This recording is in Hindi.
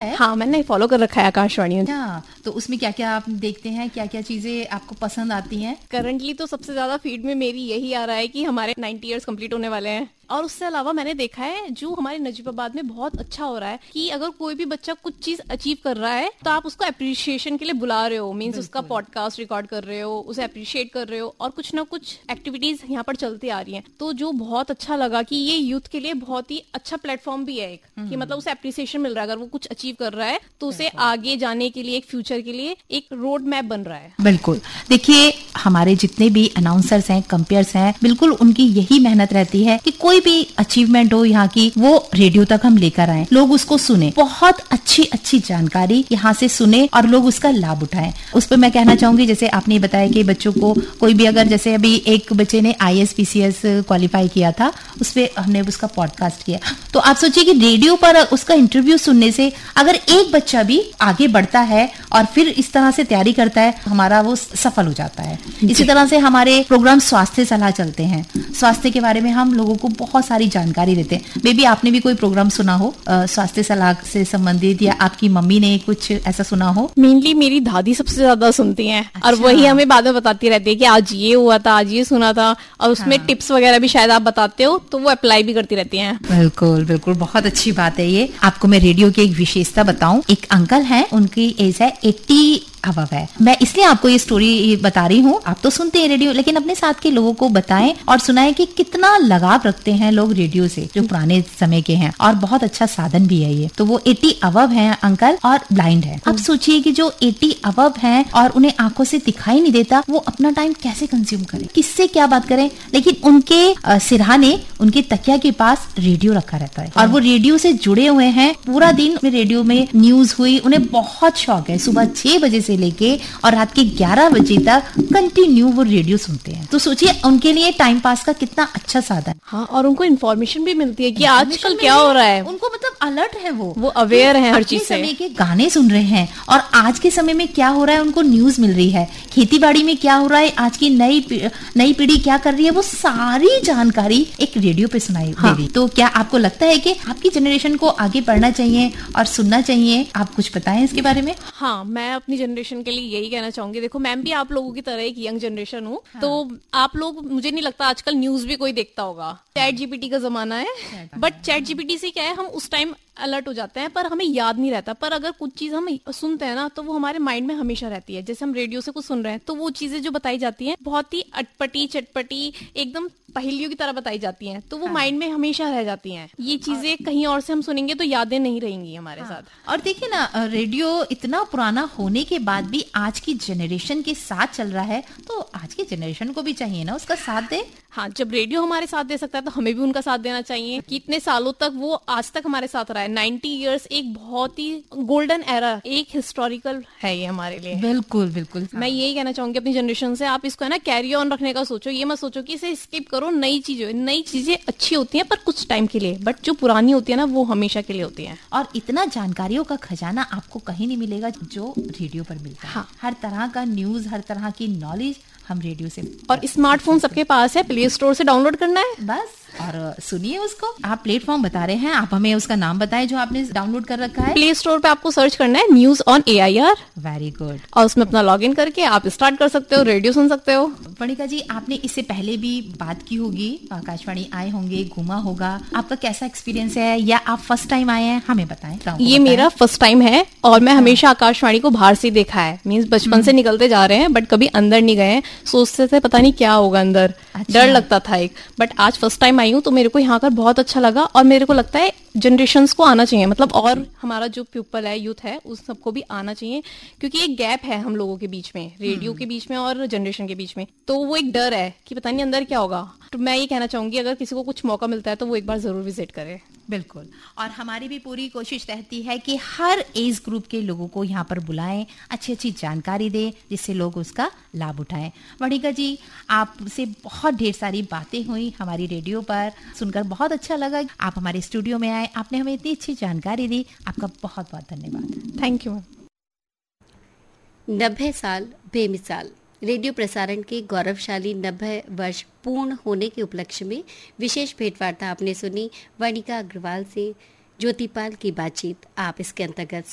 है? हाँ, मैंने फॉलो कर रखा है आकाशवाणी। तो उसमें क्या क्या आप देखते हैं, क्या क्या चीजें आपको पसंद आती हैं? करंटली तो सबसे ज्यादा फीड में मेरी यही आ रहा है कि हमारे 90 इयर्स कंप्लीट होने वाले हैं, और उससे अलावा मैंने देखा है जो हमारे नजीबाबाद में बहुत अच्छा हो रहा है कि अगर कोई भी बच्चा कुछ चीज अचीव कर रहा है तो आप उसको अप्रिशिएशन के लिए बुला रहे हो, मीन्स उसका पॉडकास्ट रिकॉर्ड कर रहे हो, उसे अप्रिशिएट कर रहे हो, और कुछ ना कुछ एक्टिविटीज यहाँ पर चलती आ रही हैं। तो जो बहुत अच्छा लगा कि ये यूथ के लिए बहुत ही अच्छा प्लेटफॉर्म भी है एक, कि मतलब उसे अप्रिसिएशन मिल रहा है। अगर वो कुछ अचीव कर रहा है तो उसे आगे जाने के लिए, एक फ्यूचर के लिए एक रोड मैप बन रहा है। बिल्कुल। देखिए, हमारे जितने भी अनाउंसर्स हैं, कंपेयर्स हैं, बिल्कुल उनकी यही मेहनत रहती है कि कोई भी अचीवमेंट हो यहाँ की, वो रेडियो तक हम लेकर आए, लोग उसको सुने, बहुत अच्छी अच्छी जानकारी यहाँ से सुने और लोग उसका लाभ उठाएं। उस पर मैं कहना चाहूंगी, जैसे आपने बताया कि बच्चों को कोई भी, अगर जैसे अभी एक बच्चे ने ISPCS क्वालिफाई किया था, उस पर हमने उसका पॉडकास्ट किया, तो आप सोचिए कि रेडियो पर उसका इंटरव्यू सुनने से अगर एक बच्चा भी आगे बढ़ता है और फिर इस तरह से तैयारी करता है, हमारा वो सफल हो जाता है। इसी तरह से हमारे प्रोग्राम स्वास्थ्य सलाह चलते हैं, स्वास्थ्य के बारे में हम लोगों को बहुत सारी जानकारी देते हैं। मे बी आपने भी कोई प्रोग्राम सुना हो स्वास्थ्य सलाह से संबंधित, या आपकी मम्मी ने कुछ ऐसा सुना हो? मेनली मेरी दादी सबसे ज्यादा सुनती हैं। अच्छा। और वही हमें बाद में बताती रहती है कि आज ये हुआ था, आज ये सुना था, और उसमें टिप्स वगैरह भी शायद आप बताते हो, तो वो अप्लाई भी करती रहती हैं। बिल्कुल बिल्कुल, बहुत अच्छी बात है ये। आपको मैं रेडियो की एक विशेषता बताऊं, एक अंकल हैं, उनकी एज है 80 अबव है। मैं इसलिए आपको ये स्टोरी बता रही हूँ, आप तो सुनते हैं रेडियो, लेकिन अपने साथ के लोगों को बताएं और सुनाएं कि कितना लगाव रखते हैं लोग रेडियो से, जो पुराने समय के हैं, और बहुत अच्छा साधन भी है ये। तो वो 80 अबव हैं अंकल, और ब्लाइंड है। अब सोचिए कि जो 80 अबव हैं और उन्हें आंखों से दिखाई नहीं देता, वो अपना टाइम कैसे कंज्यूम करें, किससे क्या बात करें, लेकिन उनके सिरहाने, उनके तकिया के पास रेडियो रखा रहता है और वो रेडियो से जुड़े हुए हैं। पूरा दिन रेडियो में न्यूज हुई, उन्हें बहुत शौक है, सुबह 6 बजे से लेके और रात के 11 बजे तक कंटिन्यू वो रेडियो सुनते हैं। तो सोचिए उनके लिए टाइम पास का कितना अच्छा साधन। हाँ, और उनको इन्फॉर्मेशन भी मिलती है कि आजकल क्या हो रहा है। उनको मतलब अलर्ट है, वो अवेयर है हर चीज से। समय के गाने सुन रहे हैं और आज के समय में क्या हो रहा है उनको न्यूज मिल रही है, खेती बाड़ी में क्या हो रहा है, आज की नई पीढ़ी क्या कर रही है, वो सारी जानकारी एक रेडियो पे सुनाई दे रही। तो क्या आपको लगता है कि आपकी जनरेशन को आगे बढ़ना चाहिए और सुनना चाहिए? आप कुछ बताएं इसके बारे में। हाँ, मैं अपनी जनरेशन के लिए यही कहना चाहूंगी। देखो, मैं भी आप लोगों की तरह एक यंग जनरेशन हूँ। हाँ। तो आप लोग, मुझे नहीं लगता आजकल न्यूज भी कोई देखता होगा। चैट जीपीटी का जमाना है, बट चैट जीपीटी से क्या है, हम उस टाइम अलर्ट हो जाते हैं पर हमें याद नहीं रहता। पर अगर कुछ चीज हम सुनते हैं ना, तो वो हमारे माइंड में हमेशा रहती है। जैसे हम रेडियो से कुछ सुन रहे हैं, तो वो चीजें जो बताई जाती हैं बहुत ही अटपटी चटपटी, एकदम पहेलियों की तरह बताई जाती हैं, तो वो माइंड में हमेशा रह जाती हैं। ये चीजें कहीं और से हम सुनेंगे तो यादें नहीं रहेंगी हमारे साथ। और देखिए ना, रेडियो इतना पुराना होने के बाद भी आज की जनरेशन के साथ चल रहा है, तो आज की जनरेशन को भी चाहिए ना उसका साथ दे। हाँ, जब रेडियो हमारे साथ दे सकता है तो हमें भी उनका साथ देना चाहिए। कितने सालों तक वो आज तक हमारे साथ रहा है। 90 इयर्स एक बहुत ही गोल्डन एरा, एक हिस्टोरिकल है ये हमारे लिए। बिल्कुल बिल्कुल। मैं यही कहना चाहूंगी अपनी जनरेशन से, आप इसको है ना कैरी ऑन रखने का सोचो। ये मत सोचो कि इसे स्किप करो। नई चीजें अच्छी होती हैं पर कुछ टाइम के लिए, बट जो पुरानी होती है ना, वो हमेशा के लिए होती है। और इतना जानकारियों का खजाना आपको कहीं नहीं मिलेगा जो रेडियो पर मिलता है। हाँ। हर तरह का न्यूज, हर तरह की नॉलेज हम रेडियो से। और स्मार्टफोन सबके पास है, प्ले स्टोर से डाउनलोड करना है बस, और सुनिए उसको। आप प्लेटफॉर्म बता रहे हैं, आप हमें उसका नाम बताएं जो आपने डाउनलोड कर रखा है। प्ले स्टोर पे आपको सर्च करना है news on AIR। Very good. और उसमें अपना लॉगिन करके आप स्टार्ट कर सकते हो, रेडियो सुन सकते हो। वनिका जी, आपने इससे पहले भी बात की होगी, आकाशवाणी आए होंगे, घूमा होगा, आपका कैसा एक्सपीरियंस है, या आप फर्स्ट टाइम आए हैं? हमें बताएं। ये मेरा फर्स्ट टाइम है और मैं हमेशा आकाशवाणी को बाहर से देखा है, मीन्स बचपन से निकलते जा रहे हैं, बट कभी अंदर नहीं गए। सोचते थे पता नहीं क्या होगा अंदर। अच्छा। डर लगता था एक, बट आज फर्स्ट टाइम आई हूँ तो मेरे को यहाँ कर बहुत अच्छा लगा। और मेरे को लगता है जनरेशन्स को आना चाहिए, मतलब और हमारा जो पीपल है, यूथ है, उस सबको भी आना चाहिए, क्योंकि एक गैप है हम लोगों के बीच में, रेडियो के बीच में और जनरेशन के बीच में। तो वो एक डर है कि पता नहीं अंदर क्या होगा। तो मैं ये कहना चाहूंगी, अगर किसी को कुछ मौका मिलता है तो वो एक बार जरूर विजिट करे। बिल्कुल। और हमारी भी पूरी कोशिश रहती है कि हर एज ग्रुप के लोगों को यहाँ पर बुलाएं, अच्छी अच्छी जानकारी दें, जिससे लोग उसका लाभ उठाएं। वनिका जी, आपसे बहुत ढेर सारी बातें हुई हमारी रेडियो पर, सुनकर बहुत अच्छा लगा। आप हमारे स्टूडियो में आए, आपने हमें इतनी अच्छी जानकारी दी, आपका बहुत बहुत धन्यवाद। Thank you. 90 साल बेमिसाल रेडियो प्रसारण के गौरवशाली 90 वर्ष पूर्ण होने के उपलक्ष्य में विशेष भेंटवार्ता आपने सुनी वनिका अग्रवाल से। ज्योतिपाल की बातचीत आप इसके अंतर्गत